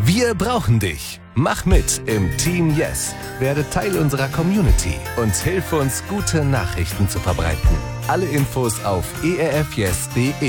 Wir brauchen dich. Mach mit im Team Yes. Werde Teil unserer Community und hilf uns, gute Nachrichten zu verbreiten. Alle Infos auf erfyes.de.